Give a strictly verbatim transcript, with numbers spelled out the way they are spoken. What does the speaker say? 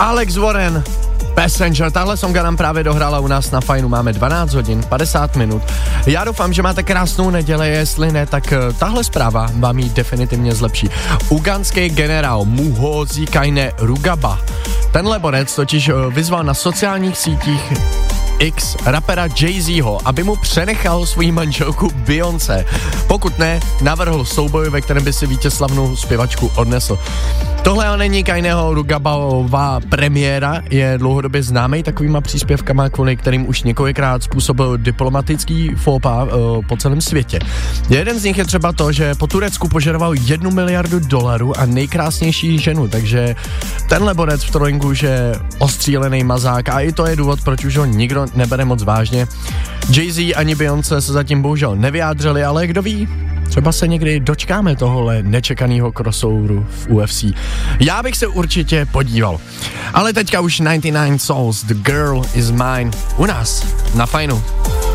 Alex Warren, Passenger, tahle songa nám právě dohrála u nás na Fajnu, máme dvanáct hodin, padesát minut. Já doufám, že máte krásnou neděli, jestli ne, tak tahle zpráva vám ji definitivně zlepší. Ugandský generál Muhoozi Kainerugaba, tenhle borec totiž vyzval na sociálních sítích X rapera Jay-Zho, aby mu přenechal svoji manželku Beyoncé. Pokud ne, navrhl souboj, ve kterém by si vítězslavnou zpěvačku odnesl. Tohle ale není Kainerugabová premiéra, je dlouhodobě známý takovýma příspěvkama, kvůli kterým už několikrát způsobil diplomatický fópa uh, po celém světě. Jeden z nich je třeba to, že po Turecku požadoval jednu miliardu dolarů a nejkrásnější ženu, takže tenhle borec v trojinku, že ostřílený mazák a i to je důvod, proč už ho nikdo nebere moc vážně. Jay-Z ani Beyoncé se zatím bohužel nevyjádřili, ale kdo ví, třeba se někdy dočkáme tohohle nečekaného crossoveru v U F C. Já bych se určitě podíval. Ale teďka už devadesát devět Souls, The Girl Is Mine, u nás na Fajnu.